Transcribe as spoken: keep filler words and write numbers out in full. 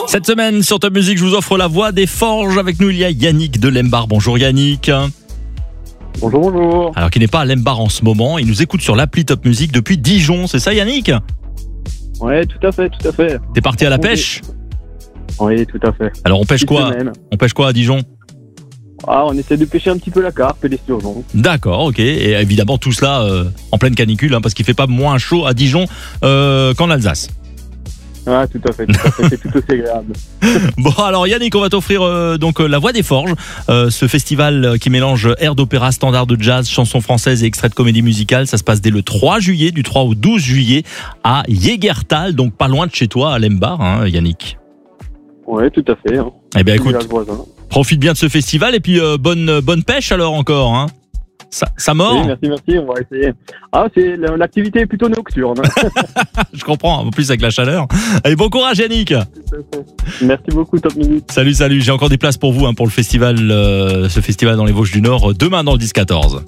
Cette semaine sur Top Music, je vous offre la voix des forges. Avec nous, il y a Yannick de Lembar. Bonjour Yannick. Bonjour, bonjour. Alors qui n'est pas à Lembar en ce moment, il nous écoute sur l'appli Top Music depuis Dijon, c'est ça Yannick? Ouais, tout à fait, tout à fait. T'es parti à la pêche? Oui, tout à fait. Alors on pêche Petite quoi? semaine. On pêche quoi à Dijon? Ah, on essaie de pêcher un petit peu la carpe et les sturgeons. D'accord, ok. Et évidemment tout cela euh, en pleine canicule, hein, parce qu'il fait pas moins chaud à Dijon euh, qu'en Alsace. Ah, tout à fait, tout à fait. C'est tout aussi agréable. Bon alors Yannick, on va t'offrir euh, donc euh, la Voix des Forges, euh, ce festival euh, qui mélange air d'opéra, standard de jazz, chansons françaises et extraits de comédie musicale. Ça se passe dès le trois juillet, du trois au douze juillet à Jägertal, donc pas loin de chez toi à Lembar, hein, Yannick. Ouais, tout à fait. Hein. Eh bien écoute, Village voisin. profite bien de ce festival et puis euh, bonne bonne pêche alors encore. Hein. Ça, ça mord. Oui, merci, merci, on va essayer. Ah, c'est l'activité est plutôt nocturne. Je comprends, en plus avec la chaleur. Allez, bon courage Yannick. Merci beaucoup, Top Music. Salut, salut. J'ai encore des places pour vous hein, pour le festival, euh, ce festival dans les Vosges du Nord, demain dans le dix quatorze.